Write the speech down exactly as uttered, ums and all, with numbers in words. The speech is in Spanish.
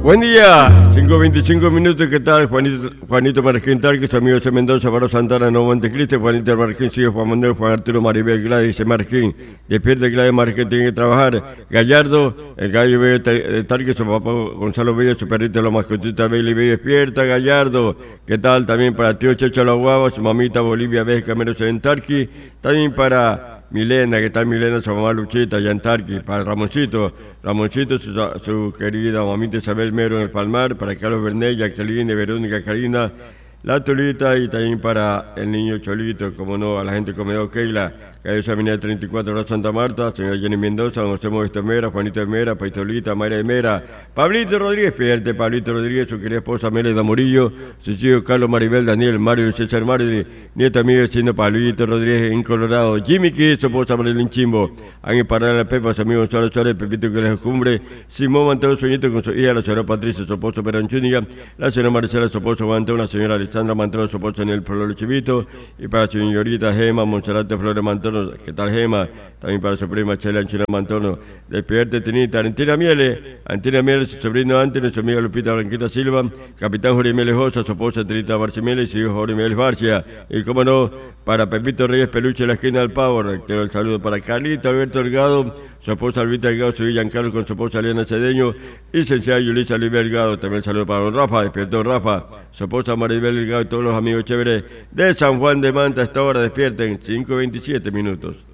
Buen día, cinco veinticinco minutos, ¿qué tal? Juanito, Juanito Marquín Tarquis, amigos de Mendoza, Barro Santana, Nuevo Montecristo, Juanito Marquín, sigue Juan Manuel, Juan Arturo, Maribel, Gladys, Marquín, despierta Gladys Marquín, tiene que trabajar, Gallardo, el gallo Bello Tarquis, su papá Gonzalo Bello, su perrito, la mascotita Bello Bello, despierta Gallardo, ¿qué tal? También para tío Checho La Guava, su mamita Bolivia, Vez Camero Tarquis, también para Milena, ¿qué tal Milena? Su mamá Luchita, Yantarqui, para Ramoncito, Ramoncito, su, su querida mamita Isabel Mero en el Palmar, para Carlos Bernet, Jacqueline, Verónica, Karina, la Tulita y también para el niño Cholito, como no, a la gente comedor Keila, calle Avenida treinta y cuatro, Hora Santa Marta, señora Jenny Mendoza, don José Modesto Mera, Juanito de Mera, Paitolita, Mayra de Mera, Pablito Rodríguez, pierde Pablito Rodríguez, su querida esposa Meleda Murillo, su hijo Carlos Maribel, Daniel, Mario, César Mario, nieto amigo vecino Pablito Rodríguez en Colorado, Jimmy Key, su esposa Marilyn Chimbo, Ángel Parada la Pepa, su amigo Gonzalo Suárez, Pepito que les cumbre, Simón Mantero, su nieto con su hija, la señora Patricia, su esposo Peranchúñiga, la señora Marcela, su esposo Juan Antón, la señora Alexandra Mantero, su esposo Daniel Flores Chivito, y para su señorita Gema, Monserrate Flores Mantono, ¿qué tal Gema? También para su prima Chela Anchina Mantono, despierte Tinita, Antina Miele, Antina Miele, su sobrino Antino, su amiga Lupita Blanquita Silva, Capitán Jorge Mieles Josa, su esposa Tinita Barcimiele y su hijo Jorge Mieles Barcia, y como no, para Pepito Reyes Peluche, la esquina del Power, tengo el saludo para Carlito Alberto Delgado, su esposa Albita Delgado, su hija Giancarlo con su esposa Eliana Cedeño, y licenciada Yulisa Oliver Delgado, también el saludo para don Rafa, despiertó Rafa, su esposa Maribel Delgado y todos los amigos chéveres de San Juan de Manta, a esta hora despierten, cinco veintisiete minutos.